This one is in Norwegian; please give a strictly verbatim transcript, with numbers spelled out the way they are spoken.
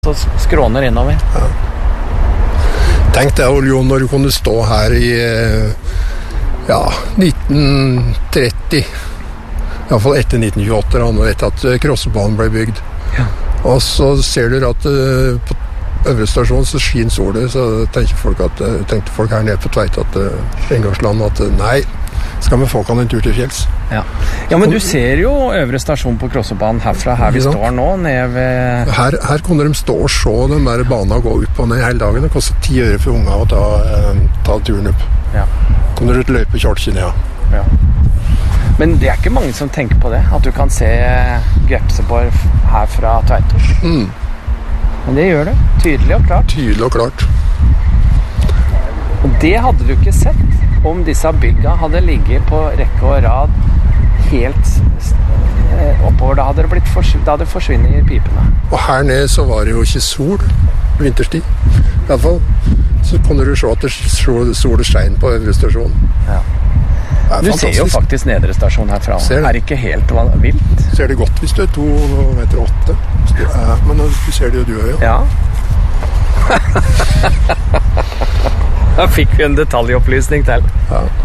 Så skråner innover. Ja. Tenk deg, Jon, når du kunne stå her i ja, nitten tretti, i hvert fall etter nitten tjueåtte, og etter at Krossebanen ble bygd. Ja. Og så ser du at uh, på øvre stasjon så skin solet, så tenker folk at, uh, tenkte folk her nede på Tveit at uh, Engarsland at uh, nei, skal vi få kan en tur til fjells. Ja. Ja, men du ser jo øvre stasjon på Krossebanen herfra, her vi står nå, nede ved... Her, her kunne de stå og se den der banen og gå opp og ned hele dagen. Det kostet ti øre for unga å ta, eh, ta turen opp. Ja. Kunne du løpe kjølken, ja. Ja. Men det er ikke mange som tenker på det, at du kan se Grepseborg her fra Tveito. Mm. Men det gjør du, tydelig og klart. Tydelig og klart. Og det hadde du ikke sett om disse bygga hadde ligget på rekke og rad helt eh, oppover. Da hadde det blitt forsv- da hadde det forsvinnet i pipene. Og her nede så var det jo ikke sol, vinterstid. I hvert fall så kunne du se at det sol, sol og stein på øvre stasjon. Ja. Du ser jo faktisk nedre stasjon herfra. Ser det. Er ikke helt vilt? Ser det godt hvis du er to meter åtte. Ja, men du ser det jo du også, ja. Da fikk vi en detaljopplysning til. Ja.